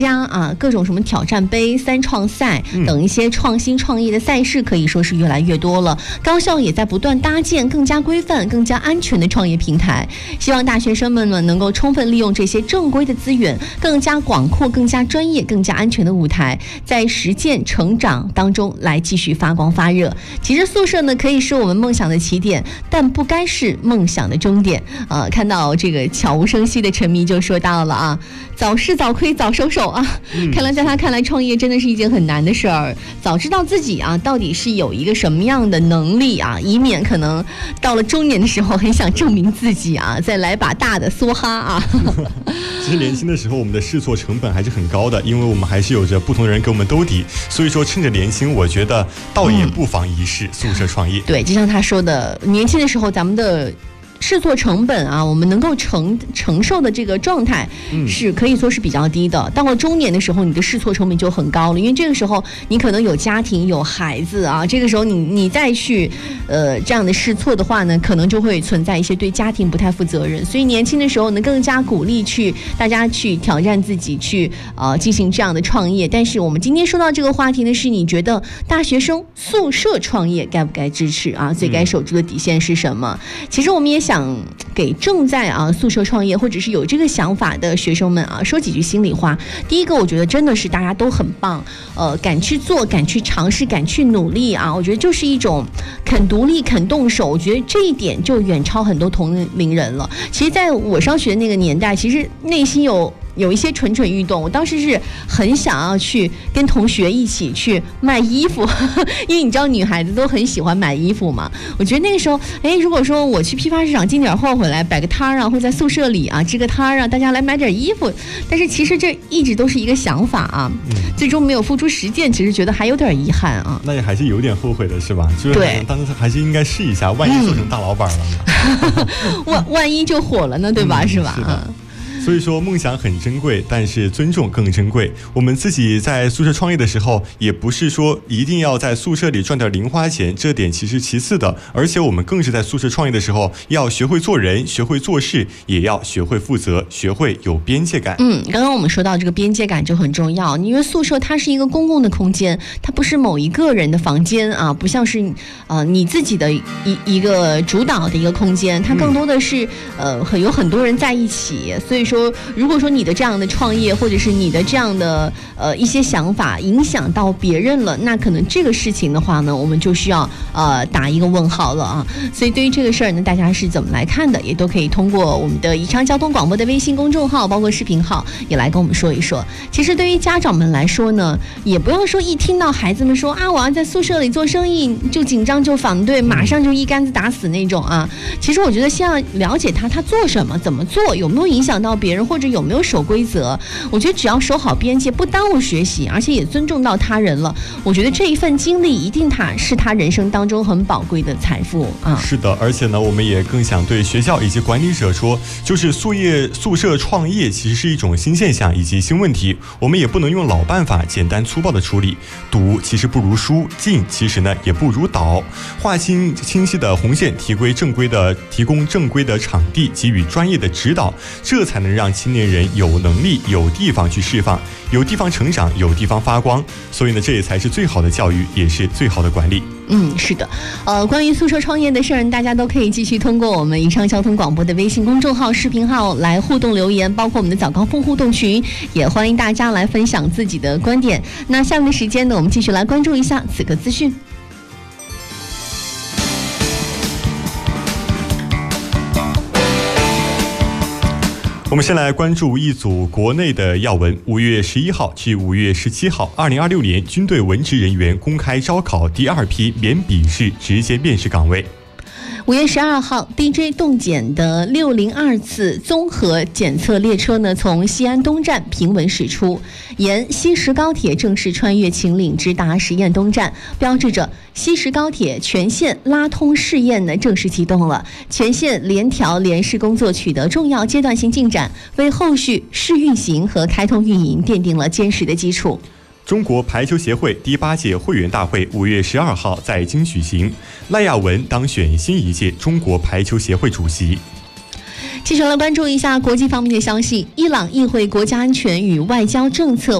各种什么挑战杯、三创赛等一些创新创业的赛事可以说是越来越多了。高校也在不断搭建更加规范、更加安全的创业平台，希望大学生们呢能够充分利用这些正规的资源，更加广阔、更加专业、更加安全的舞台，在实践成长当中来继续发光发热。其实宿舍呢可以是我们梦想的起点，但不该是梦想的终点。看到这个悄无声息的陈迷就说到了早试早亏早收手看来在他看来创业真的是一件很难的事儿，早知道自己到底是有一个什么样的能力以免可能到了中年的时候很想证明自己再来把大的梭哈其实年轻的时候我们的试错成本还是很高的，因为我们还是有着不同的人给我们兜底，所以说趁着年轻，我觉得倒也不妨一试宿舍创业。 对，就像他说的，年轻的时候咱们的试错成本我们能够承受的这个状态是可以说是比较低的。到了中年的时候，你的试错成本就很高了，因为这个时候你可能有家庭有孩子这个时候你再去这样的试错的话呢，可能就会存在一些对家庭不太负责任。所以年轻的时候呢，更加鼓励大家去挑战自己，去进行这样的创业。但是我们今天说到这个话题呢，是你觉得大学生宿舍创业该不该支持最该守住的底线是什么？其实我们也想给正在宿舍创业或者是有这个想法的学生们说几句心里话。第一个，我觉得真的是大家都很棒，敢去做，敢去尝试，敢去努力我觉得就是一种肯独立、肯动手。我觉得这一点就远超很多同龄人了。其实在我上学的那个年代，其实内心有一些蠢蠢欲动，我当时是很想要去跟同学一起去卖衣服因为你知道女孩子都很喜欢买衣服嘛。我觉得那个时候如果说我去批发市场进点货回来，摆个摊或在宿舍里支个摊让大家来买点衣服，但是其实这一直都是一个想法最终没有付诸实践，其实觉得还有点遗憾那也还是有点后悔的是吧？就是对， 当时还是应该试一下，万一做成大老板了呢万一就火了呢，对吧？是吧？ 是的。所以说梦想很珍贵，但是尊重更珍贵。我们自己在宿舍创业的时候，也不是说一定要在宿舍里赚点零花钱，这点其实其次的，而且我们更是在宿舍创业的时候要学会做人，学会做事，也要学会负责，学会有边界感。 刚刚我们说到这个边界感就很重要，因为宿舍它是一个公共的空间，它不是某一个人的房间不像是你自己的一个主导的一个空间，它更多的是有很多人在一起。所以说如果说你的这样的创业或者是你的这样的一些想法影响到别人了，那可能这个事情的话呢，我们就需要打一个问号了所以对于这个事儿呢，大家是怎么来看的，也都可以通过我们的宜昌交通广播的微信公众号包括视频号也来跟我们说一说。其实对于家长们来说呢，也不要说一听到孩子们说我要在宿舍里做生意就紧张就反对，马上就一竿子打死那种其实我觉得先要了解他做什么，怎么做，有没有影响到别人，或者有没有守规则。我觉得只要守好边界，不耽误学习，而且也尊重到他人了，我觉得这一份经历一定是他人生当中很宝贵的财富是的，而且呢，我们也更想对学校以及管理者说，就是宿舍创业其实是一种新现象以及新问题，我们也不能用老办法简单粗暴的处理。赌其实不如输，进其实呢也不如倒，划清清晰的红线，提供正规的场地，给予专业的指导，这才能让青年人有能力有地方去释放，有地方成长，有地方发光。所以呢，这也才是最好的教育，也是最好的管理。 是的，关于宿舍创业的事儿，大家都可以继续通过我们宜昌交通广播的微信公众号、视频号来互动留言，包括我们的早高峰互动群，也欢迎大家来分享自己的观点。那下面的时间呢，我们继续来关注一下此刻资讯。 我们先来关注一组国内的要闻。5月11号至5月17号，2026年军队文职人员公开招考第2批免笔试直接面试岗位。 5月12号 ，DJ 动检的602次综合检测列车呢，从西安东站平稳驶出，沿西石高铁正式穿越秦岭，直达实验东站，标志着西石高铁全线拉通试验呢正式启动了，全线联调联试工作取得重要阶段性进展，为后续试运行和开通运营奠定了坚实的基础。 中国排球协会第8届会员大会5月12号在京举行，赖亚文当选新一届中国排球协会主席。 接下来关注一下国际方面的消息，伊朗议会国家安全与外交政策